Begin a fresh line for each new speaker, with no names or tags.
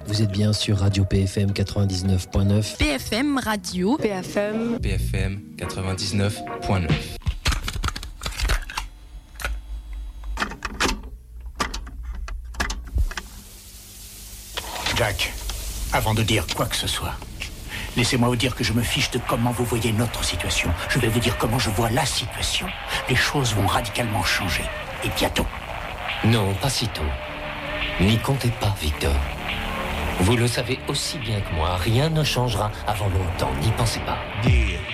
Vous êtes bien sur Radio PFM 99.9.
PFM Radio.
PFM
99.9.
Jack, avant de dire quoi que ce soit, laissez-moi vous dire que je me fiche de comment vous voyez notre situation. Je vais vous dire comment je vois la situation. Les choses vont radicalement changer. Et bientôt.
Non, pas si tôt. N'y comptez pas, Victor. Vous le savez aussi bien que moi, rien ne changera avant longtemps, n'y pensez pas.